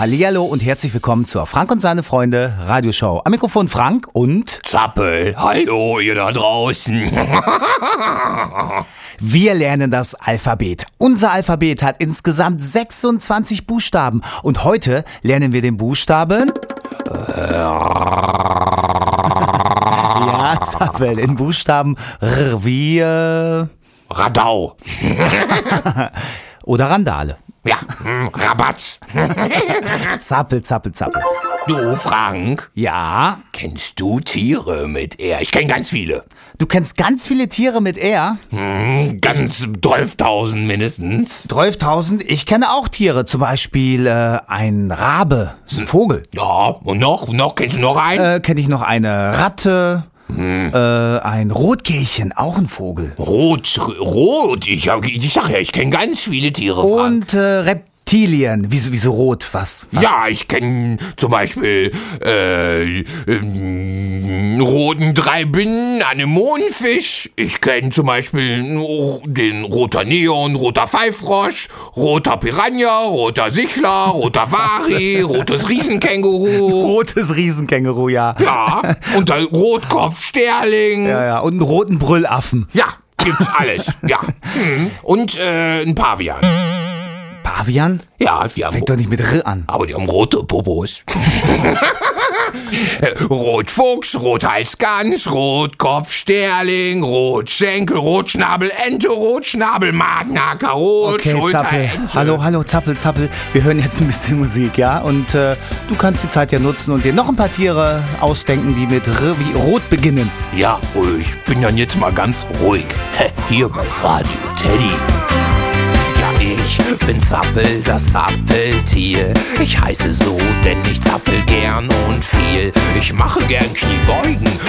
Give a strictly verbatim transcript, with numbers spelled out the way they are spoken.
Hallihallo und herzlich willkommen zur Frank und seine Freunde Radioshow. Am Mikrofon Frank und Zappel. Hallo, ihr da draußen. Wir lernen das Alphabet. Unser Alphabet hat insgesamt sechsundzwanzig Buchstaben und heute lernen wir den Buchstaben... Ja, Zappel, in Buchstaben R wie... Äh Radau. Oder Randale. Ja, Rabatz. Zappel, zappel, zappel. Du, Frank, Ja, kennst du Tiere mit R? Ich kenn ganz viele. du kennst ganz viele Tiere mit R. Hm, ganz zwölftausend mindestens. zwölftausend. Ich kenne auch Tiere, zum Beispiel äh, ein Rabe, das ist ein Vogel. Ja, und noch? Noch? Kennst du noch einen? Äh, kenne ich noch eine Ratte, hm. äh, ein Rotkehlchen, auch ein Vogel. Rot, rot. Ich, hab- ich sag ja, ich kenne ganz viele Tiere, Frank. Und äh, Reptilien. Wieso, wieso rot? Was? Was? Ja, ich kenne zum Beispiel äh, ähm, roten Dreibinnen, Anemonenfisch. Ich kenne zum Beispiel den roter Neon, roter Pfeifrosch, roter Piranha, roter Sichler, roter Wari, rotes Riesenkänguru. Rotes Riesenkänguru, ja. Ja, und der Rotkopfsterling. Ja, ja. Und einen roten Brüllaffen. Ja, gibt's alles. Ja. Hm. Und äh, ein Pavian. Pavian? Ja, wir haben... Fängt doch nicht mit R an. Aber die haben rote Popos. Rotfuchs, Rothalsgans, Rotkopfsterling, Rotschenkel, Rotschnabelente, Rotschnabelmarknacker, Okay, Zappel. Rotschulterente. Hallo, hallo, Zappel, Zappel. Wir hören jetzt ein bisschen Musik, ja? Und äh, du kannst die Zeit ja nutzen und dir noch ein paar Tiere ausdenken, die mit R wie Rot beginnen. Ja, ich bin dann jetzt mal ganz ruhig. Hier bei Radio Teddy. Ich bin Zappel, das Zappeltier. Ich heiße so, denn ich zappel gern und viel. Ich mache gern Kniebeugen